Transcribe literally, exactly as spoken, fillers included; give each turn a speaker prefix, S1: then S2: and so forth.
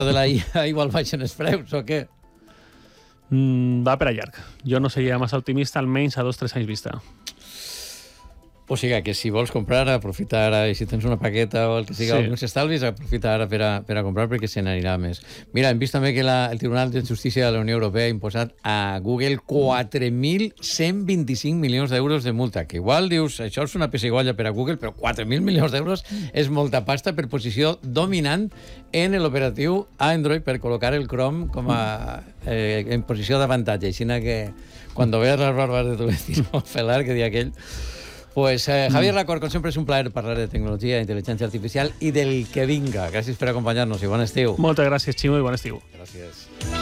S1: de la I A igual baixen els preus, o què?
S2: Mm, va per a llarg. Jo no seria massa optimista, almenys a dos o tres anys vista.
S1: O sigui que si vols comprar, aprofitar ara, i si tens una paqueta o el que sigui,
S2: Sí.
S1: alguns estalvis, aprofitar ara per a, per a comprar perquè se n'anirà més. Mira, hem vist també que la, el Tribunal de Justícia de la Unió Europea ha imposat a Google quatre mil cent vint-i-cinc milions d'euros de multa, que igual dius, això és una pessigolles per a Google, però quatre mil milions d'euros és molta pasta per posició dominant en l'operatiu Android per col·locar el Chrome com a, eh, en posició d'avantatge. Així que quan veas las barbas de tu vecino felar, que dia aquell. Pues eh, Javier Lacorte, com sempre és un plaer parlar de tecnologia, intel·ligència artificial i del que vinga. Gràcies per acompanyar-nos i bon estiu.
S2: Moltes gràcies, Ximo, i bon estiu.
S1: Gràcies.